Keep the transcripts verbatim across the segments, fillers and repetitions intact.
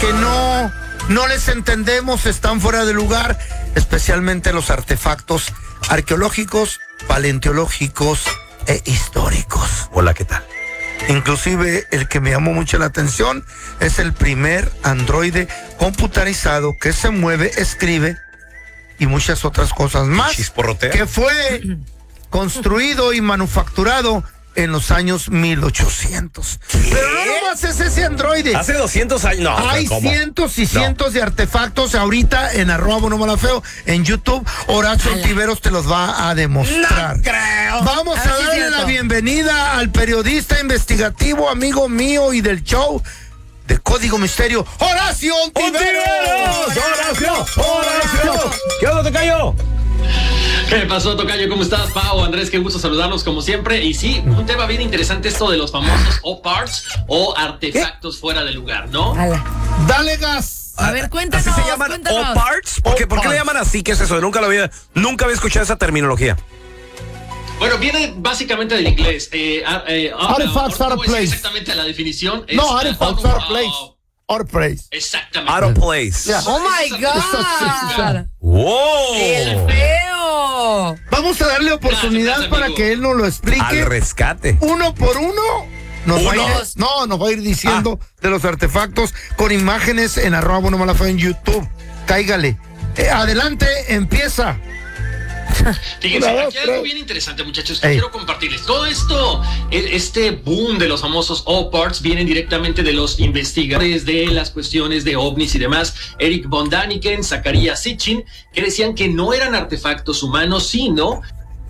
que no, no les entendemos, están fuera de lugar, especialmente los artefactos arqueológicos, paleontológicos e históricos. Hola, ¿qué tal? Inclusive el que me llamó mucho la atención es el primer androide computarizado que se mueve, escribe y muchas otras cosas más, que fue construido y manufacturado en los años mil ochocientos. ¿Qué? Pero no nomás es ese androide. Hace doscientos años. No, hay ¿cómo? cientos y cientos no. de artefactos ahorita en arroba Bueno Mala Feo en YouTube. Horacio Ontiveros te los va a demostrar. No creo. Vamos a, a darle la bienvenida al periodista investigativo, amigo mío y del show de Código Misterio, Horacio Ontiveros. Horacio, Horacio. ¿Qué onda, tocayo? ¿Qué pasó, tocayo? ¿Cómo estás, Pau? Andrés, qué gusto saludarlos como siempre. Y sí, un tema bien interesante esto de los famosos O-Parts o artefactos ¿Qué? fuera de lugar, ¿no? Dale, Dale gas. A ver, cuéntanos. ¿Así se llaman O-Parts? ¿Por qué, ¿Por qué le llaman así? ¿Qué es eso? Nunca lo había, nunca había escuchado esa terminología. Bueno, viene básicamente del inglés. Eh, eh, Artifacts out of place. Exactamente la definición. Es, no, artifacts out of place. Out of place. Exactamente. Out of place. Yeah. Oh my God. Wow. El feo. Vamos a darle oportunidad gracias, gracias, para que él nos lo explique. Al rescate. Uno por uno. Nos va a ir, Dos. no, nos va a ir diciendo ah. de los artefactos con imágenes en arroba Bueno Mala Feo en YouTube. Cáigale. Eh, adelante, empieza. Fíjense, aquí hay algo bien interesante, muchachos, que Ey. quiero compartirles. Todo esto, este boom de los famosos O-Parts vienen directamente de los investigadores de las cuestiones de ovnis y demás, Eric von Daniken, Zachariah Sitchin, que decían que no eran artefactos humanos, sino...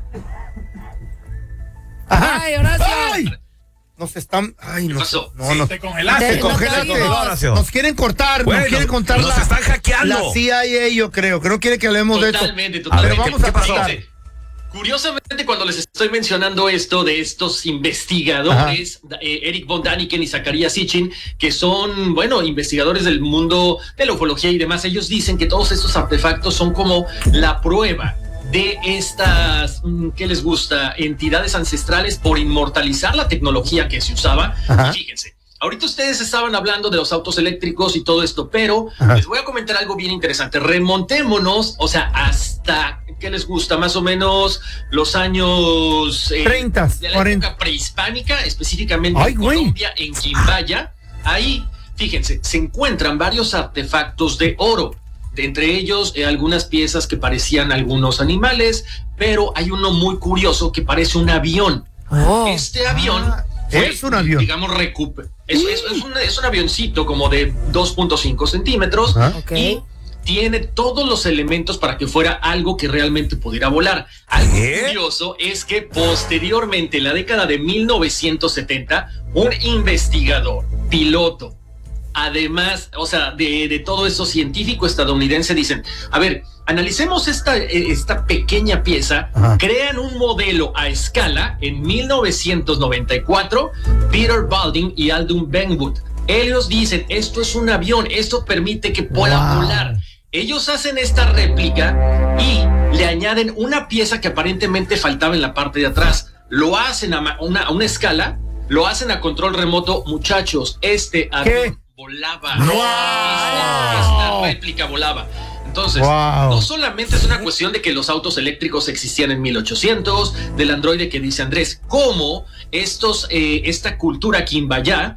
Ajá. ¡Ay, Horacio! ¡Ay! Nos están... Ay, no, pasó? no, sí, no. te congelaste. Te congelaste. No, nos quieren cortar, bueno, nos quieren contar. Nos la, están hackeando. La C I A, yo creo, que no quiere que hablemos totalmente, de esto. Totalmente, Pero vamos a pasar. Curiosamente, cuando les estoy mencionando esto de estos investigadores, eh, Eric von Daniken y Zachariah Sitchin, que son, bueno, investigadores del mundo de la ufología y demás, ellos dicen que todos estos artefactos son como la prueba de estas, ¿qué les gusta? Entidades ancestrales por inmortalizar la tecnología que se usaba. Ajá. Y fíjense, ahorita ustedes estaban hablando de los autos eléctricos y todo esto, pero Ajá. les voy a comentar algo bien interesante. Remontémonos, o sea, hasta, ¿qué les gusta? Más o menos los años... Eh, treinta, de la cuarenta. época prehispánica, específicamente Ay, en Colombia, en Quimbaya. Ahí, fíjense, se encuentran varios artefactos de oro. De entre ellos, eh, algunas piezas que parecían algunos animales, pero hay uno muy curioso que parece un avión. Oh. Este avión... Ah. Fue, es un avión. Digamos, recuper es, es, es, un, es un avioncito como de dos punto cinco centímetros uh-huh. okay. y tiene todos los elementos para que fuera algo que realmente pudiera volar. Algo ¿Eh? curioso es que posteriormente, en la década de mil novecientos setenta, un investigador, piloto, además, o sea, de, de todo eso científico estadounidense, dicen, a ver, analicemos esta, esta pequeña pieza, Ajá. crean un modelo a escala en mil novecientos noventa y cuatro, Peter Balding y Aldous Benwood. Ellos dicen, esto es un avión, esto permite que pueda wow. volar. Ellos hacen esta réplica y le añaden una pieza que aparentemente faltaba en la parte de atrás. Lo hacen a una, a una escala, lo hacen a control remoto. Muchachos, este avión volaba. Wow. Esta, esta réplica volaba. Entonces, wow. no solamente es una cuestión de que los autos eléctricos existían en mil ochocientos, del androide que dice Andrés, cómo estos, eh, esta cultura quimbaya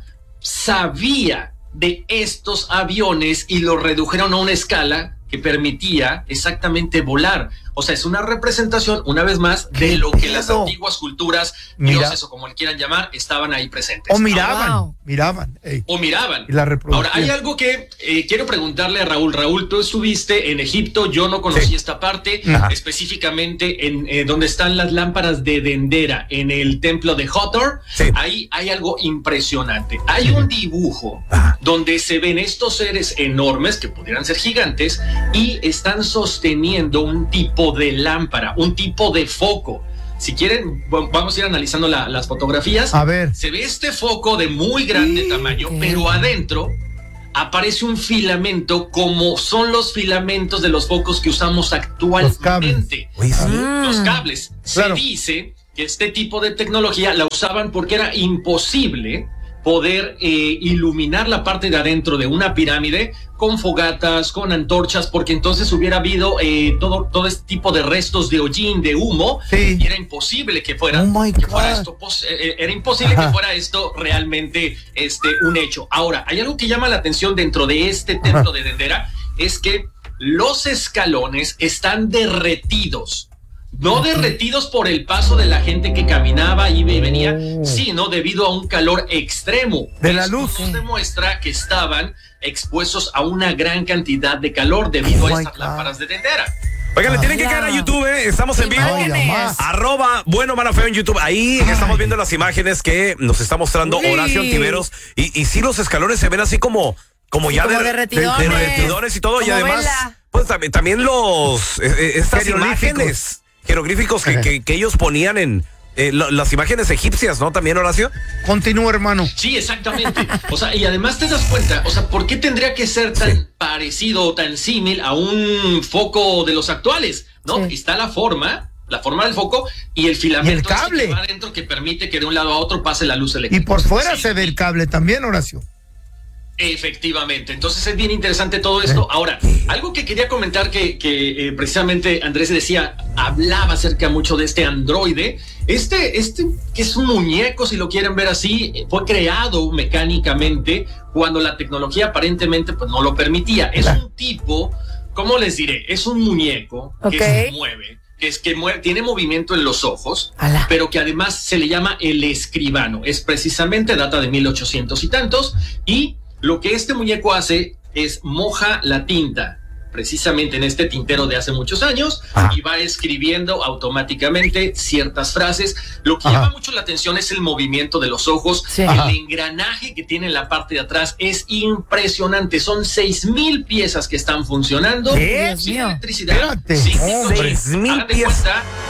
sabía de estos aviones y los redujeron a una escala que permitía exactamente volar. O sea, es una representación, una vez más, de lo que las antiguas culturas, Mira. dioses o como le quieran llamar, estaban ahí presentes. O miraban, oh, wow. miraban. Ey. O miraban. Y la Ahora, hay algo que eh, quiero preguntarle a Raúl. Raúl, tú estuviste en Egipto, yo no conocí sí. esta parte, Ajá. específicamente en eh, donde están las lámparas de Dendera, en el templo de Hathor. Sí. Ahí hay algo impresionante. Hay un dibujo Ajá. donde se ven estos seres enormes, que pudieran ser gigantes, y están sosteniendo un tipo de lámpara, un tipo de foco. Si quieren, vamos a ir analizando la, las fotografías. A ver. Se ve este foco de muy grande sí, tamaño, okay. pero adentro aparece un filamento como son los filamentos de los focos que usamos actualmente. Los cables. Uy, ¿sí? Los cables. Claro. Se dice que este tipo de tecnología la usaban porque era imposible poder eh, iluminar la parte de adentro de una pirámide con fogatas, con antorchas, porque entonces hubiera habido eh, todo, todo este tipo de restos de hollín, de humo, sí. y era imposible que fuera, oh que fuera esto, eh, era imposible Ajá. que fuera esto realmente este, un hecho. Ahora, hay algo que llama la atención dentro de este templo Ajá. de Dendera, es que los escalones están derretidos. No derretidos por el paso de la gente que caminaba, iba y venía, oh. sino debido a un calor extremo. De la luz. Esto nos demuestra que estaban expuestos a una gran cantidad de calor debido oh a estas God. lámparas de Dendera. Oigan, le tienen que caer a YouTube, ¿eh? Estamos en vivo. Arroba Bueno Mala Feo en YouTube. Ahí Ay. estamos viendo las imágenes que nos está mostrando Uy. Horacio Antiveros. Y, y sí, los escalones se ven así como, como ya como de, derretidones. de, de derretidones y todo. Como y además, vela. pues también, también los eh, estas imágenes jeroglíficos que, que, que ellos ponían en eh, lo, las imágenes egipcias, ¿no? También, Horacio. Continúa, hermano. Sí, exactamente. O sea, y además te das cuenta, o sea, ¿por qué tendría que ser tan sí. parecido o tan símil a un foco de los actuales? ¿No? Sí. Está la forma, la forma del foco y el filamento y el cable que va adentro que permite que de un lado a otro pase la luz eléctrica. Y por fuera sí. se ve el cable también, Horacio. Efectivamente, entonces es bien interesante todo esto. Ahora, algo que quería comentar que, que eh, precisamente Andrés decía, hablaba acerca mucho de este androide, este, este que es un muñeco, si lo quieren ver así, fue creado mecánicamente cuando la tecnología aparentemente pues no lo permitía. Es un tipo, ¿cómo les diré? Es un muñeco okay. que se mueve, que es que mueve, tiene movimiento en los ojos, Ala. pero que además se le llama el escribano. Es precisamente, data de mil ochocientos y tantos, y lo que este muñeco hace es moja la tinta, precisamente en este tintero de hace muchos años, ah. y va escribiendo automáticamente ciertas frases. Lo que Ajá. llama mucho la atención es el movimiento de los ojos. Sí. El Ajá. engranaje que tiene en la parte de atrás es impresionante. Son seis mil piezas que están funcionando. ¿Qué? Sin electricidad. Sin oh, seis mil piezas.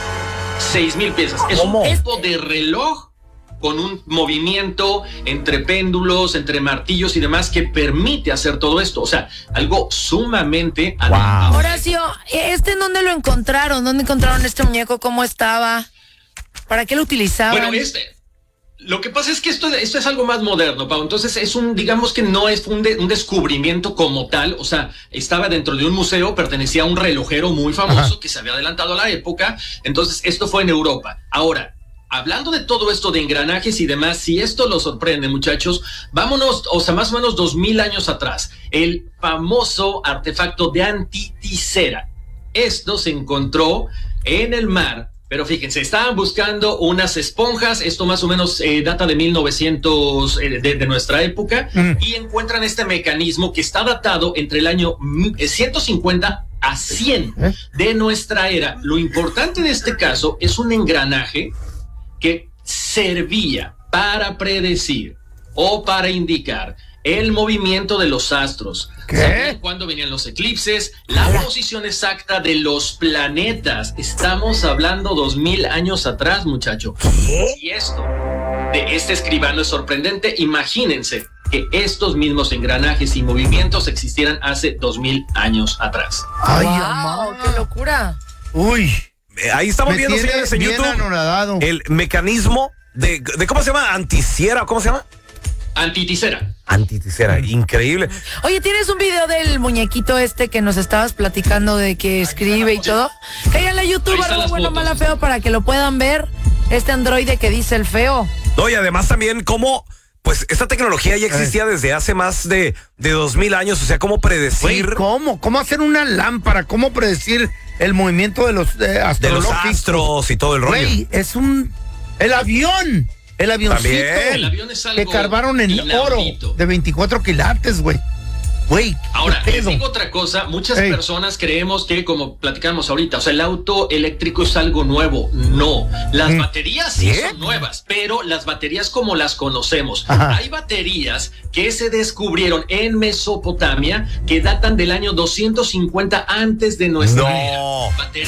Seis mil piezas. Es ¿Cómo? un tipo de reloj con un movimiento entre péndulos, entre martillos y demás que permite hacer todo esto. O sea, algo sumamente... Wow. Horacio, ¿este en dónde lo encontraron? ¿Dónde encontraron este muñeco? ¿Cómo estaba? ¿Para qué lo utilizaban? Bueno, este... Lo que pasa es que esto, esto es algo más moderno, Pau. Entonces es un, digamos que no es un, de, un descubrimiento como tal. O sea, estaba dentro de un museo, pertenecía a un relojero muy famoso Ajá. que se había adelantado a la época. Entonces esto fue en Europa. Ahora, hablando de todo esto de engranajes y demás, si esto los sorprende, muchachos, vámonos, o sea, más o menos dos mil años atrás, el famoso artefacto de Antiticera. Esto se encontró en el mar, pero fíjense, estaban buscando unas esponjas, esto más o menos eh, data de mil novecientos, eh, de, de nuestra época, mm. y encuentran este mecanismo que está datado entre el año ciento cincuenta a cien de nuestra era. Lo importante de este caso es un engranaje que servía para predecir o para indicar el movimiento de los astros. ¿Qué? Cuándo venían los eclipses, la posición exacta de los planetas. Estamos hablando dos mil años atrás, muchacho. Si esto de este escribano es sorprendente, imagínense que estos mismos engranajes y movimientos existieran hace dos mil años atrás. ¡Ay, wow, qué locura! Uy. Ahí estamos Me viendo, señores, en YouTube anoradado. El mecanismo de, de ¿cómo se llama? Anticera, ¿cómo se llama? Antiticera. Antiticera, increíble. Oye, ¿tienes un video del muñequito este que nos estabas platicando de que escribe y todo? Cállale a YouTube, algo bueno, mala, feo, para que lo puedan ver. Este androide que dice el feo. No, y además también cómo... Pues esta tecnología ya existía desde hace más de, de dos mil años, o sea, ¿cómo predecir? Wey, ¿Cómo? ¿Cómo hacer una lámpara? ¿Cómo predecir el movimiento de los eh, astrológicos? De los astros y todo el rollo. Wey, es un... El avión, el avioncito. El avión es algo que carvaron en inaudito. Oro de veinticuatro quilates, güey. Güey. Ahora, les digo otra cosa, muchas Ey. personas creemos que, como platicamos ahorita, o sea, el auto eléctrico es algo nuevo. No, las mm. baterías sí ¿Qué? son nuevas, pero las baterías como las conocemos. Ajá. Hay baterías que se descubrieron en Mesopotamia que datan del año doscientos cincuenta antes de nuestra no. era. Baterías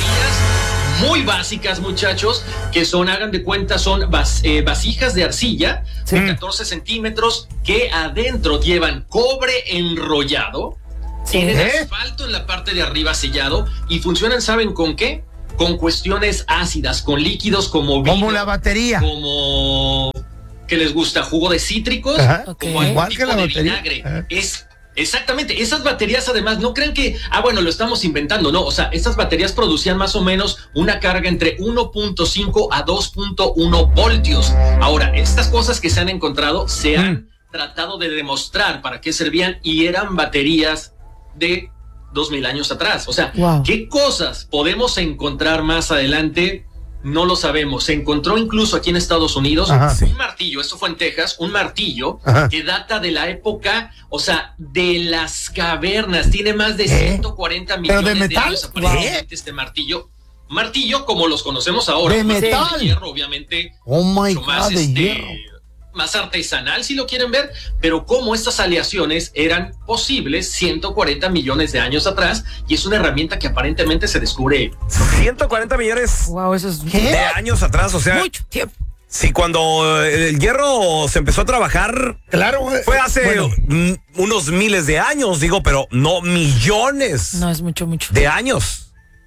muy básicas, muchachos, que son, hagan de cuenta, son vas, eh, vasijas de arcilla sí. de catorce centímetros que adentro llevan cobre enrollado, sí. tienen ¿Eh? asfalto en la parte de arriba sellado y funcionan, ¿saben con qué? Con cuestiones ácidas, con líquidos como vino, como la batería, como que les gusta jugo de cítricos, Ajá, como okay. algún Igual tipo que la de batería. vinagre. Ajá. Es exactamente, esas baterías además, no crean que, ah, bueno, lo estamos inventando, no, o sea, estas baterías producían más o menos una carga entre uno punto cinco a dos punto uno voltios. Ahora, estas cosas que se han encontrado se han mm. tratado de demostrar para qué servían y eran baterías de dos mil años atrás. O sea, wow. ¿Qué cosas podemos encontrar más adelante? No lo sabemos. Se encontró incluso aquí en Estados Unidos Ajá, un sí. martillo, esto fue en Texas, un martillo Ajá. que data de la época, o sea, de las cavernas. Tiene más de ¿Eh? ciento cuarenta millones ¿Pero de, metal? de años aparentemente este martillo. Martillo como los conocemos ahora. ¿De metal? De hierro, obviamente. Oh my mucho más, God, de este, hierro. más artesanal, si lo quieren ver, pero cómo estas aleaciones eran posibles ciento cuarenta millones de años atrás, y es una herramienta que aparentemente se descubre. ciento cuarenta millones wow, eso es ¿Qué? de años atrás, o sea, mucho tiempo. Sí, cuando el hierro se empezó a trabajar, claro, fue hace bueno. m- unos miles de años, digo, pero no millones. No, es mucho, mucho. De años.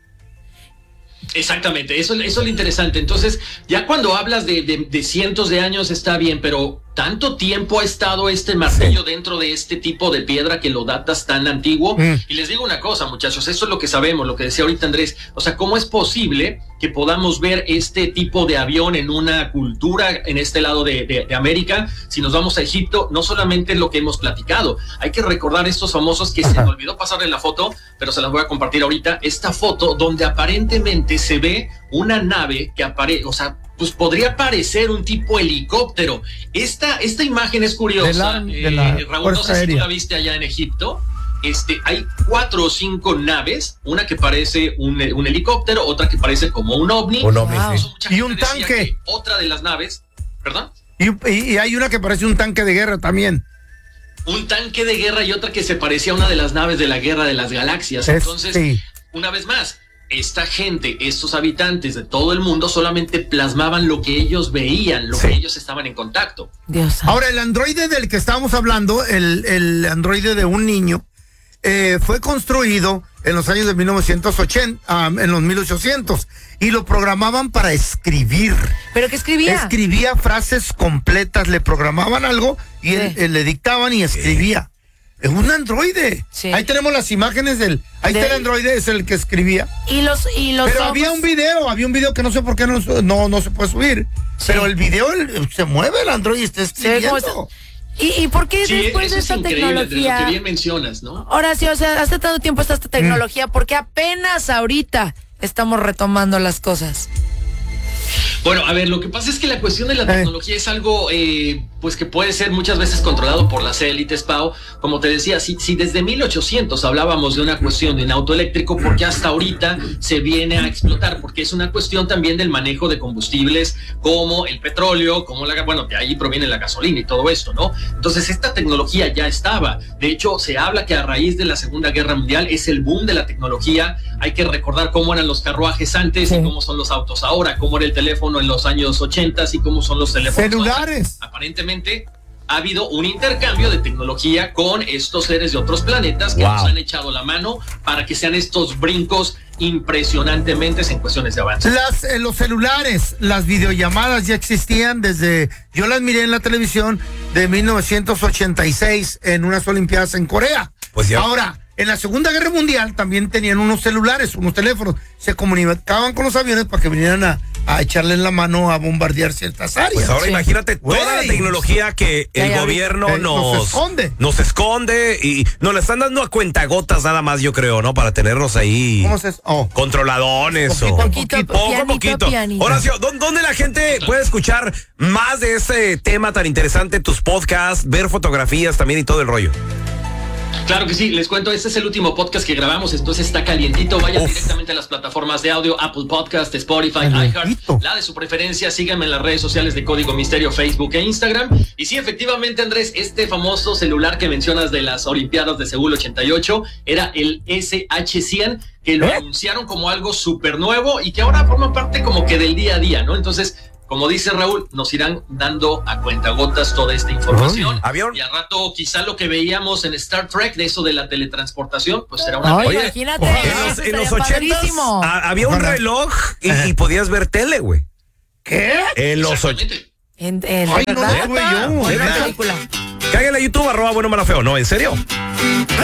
Exactamente, eso, eso es lo interesante. Entonces, ya cuando hablas de, de, de cientos de años está bien, pero tanto tiempo ha estado este martillo sí. dentro de este tipo de piedra que lo datas tan antiguo. Mm. Y les digo una cosa, muchachos, eso es lo que sabemos, lo que decía ahorita Andrés. O sea, ¿cómo es posible que podamos ver este tipo de avión en una cultura en este lado de, de, de América? Si nos vamos a Egipto, no solamente es lo que hemos platicado, hay que recordar estos famosos que Ajá. se me olvidó pasarle la foto, pero se las voy a compartir ahorita. Esta foto donde aparentemente se ve una nave que aparece, o sea, pues podría parecer un tipo helicóptero. Esta, esta imagen es curiosa. De la, de la eh, Raúl, no sé aérea. Si tú la viste allá en Egipto. Este, hay cuatro o cinco naves, una que parece un, un helicóptero, otra que parece como un ovni. Un ovni wow. sí. Y un tanque. Otra de las naves, ¿perdón? Y, y, y hay una que parece un tanque de guerra también. Un tanque de guerra y otra que se parecía a una de las naves de la Guerra de las Galaxias. Es, Entonces, sí. una vez más, esta gente, estos habitantes de todo el mundo solamente plasmaban lo que ellos veían, lo sí. que ellos estaban en contacto. Dios. Ahora, el androide del que estábamos hablando, el, el androide de un niño, eh, fue construido en los años de mil novecientos ochenta, um, en los mil ochocientos, y lo programaban para escribir. ¿Pero qué escribía? Escribía frases completas, le programaban algo y sí. él, él le dictaban y escribía. Es un androide. Sí. Ahí tenemos las imágenes del. Ahí de... está el androide, es el que escribía. Y los, y los Pero ojos... había un video, había un video que no sé por qué no, no, no se puede subir. Sí. Pero el video el, se mueve el androide y está escribiendo. ¿Y, ¿Y por qué sí, después de esta tecnología? De lo que bien mencionas, ¿no? Ahora sí, o sea, hace tanto tiempo está esta tecnología, mm. ¿por qué apenas ahorita estamos retomando las cosas? Bueno, a ver, lo que pasa es que la cuestión de la tecnología eh. es algo, eh, pues que puede ser muchas veces controlado por las élites, Pau. Como te decía, si, si desde mil ochocientos hablábamos de una cuestión de un auto eléctrico, ¿por qué hasta ahorita se viene a explotar? Porque es una cuestión también del manejo de combustibles como el petróleo, como la, bueno, de ahí proviene la gasolina y todo esto, ¿no? Entonces, esta tecnología ya estaba. De hecho, se habla que a raíz de la Segunda Guerra Mundial es el boom de la tecnología. Hay que recordar cómo eran los carruajes antes sí. y cómo son los autos ahora, cómo era el teléfono en los años ochenta y cómo son los teléfonos celulares. Ahora. Aparentemente ha habido un intercambio de tecnología con estos seres de otros planetas que wow. nos han echado la mano para que sean estos brincos impresionantemente en cuestiones de avance. Las, eh, los celulares, las videollamadas ya existían desde, yo las miré en la televisión de mil novecientos ochenta y seis en unas Olimpiadas en Corea. Pues ya. Ahora, en la Segunda Guerra Mundial también tenían unos celulares, unos teléfonos, se comunicaban con los aviones para que vinieran a, a echarle en la mano a bombardear ciertas áreas. Pues ahora sí. imagínate toda Wey. la tecnología que el ya, gobierno ya, nos, nos esconde. Nos esconde y nos la están dando a cuentagotas nada más, yo creo, ¿no? Para tenernos ahí ¿Cómo se, oh. controladones poquito, o poquito, poquito, poco a poquito. Pianito. Horacio, ¿dónde la gente puede escuchar más de este tema tan interesante, tus podcasts, ver fotografías también y todo el rollo? Claro que sí, les cuento, este es el último podcast que grabamos, entonces está calientito, vayan Uf. directamente a las plataformas de audio, Apple Podcast, Spotify, iHeart, la de su preferencia, síganme en las redes sociales de Código Misterio, Facebook e Instagram. Y sí, efectivamente, Andrés, este famoso celular que mencionas de las Olimpiadas de Seúl ochenta y ocho era el S H cien, que lo ¿Eh? anunciaron como algo súper nuevo y que ahora forma parte como que del día a día, ¿no? Entonces, como dice Raúl, nos irán dando a cuentagotas toda esta información. ¿Avión? Y al rato quizá lo que veíamos en Star Trek, de eso de la teletransportación, pues será una... Oye, imagínate. En los, en los ochentas había un reloj y, y podías ver tele, güey. ¿Qué? En los, En, en Ay, ¿verdad? no, güey, yo. Buena película. Cáguenle a YouTube, arroba bueno, mala, feo. No, ¿en serio?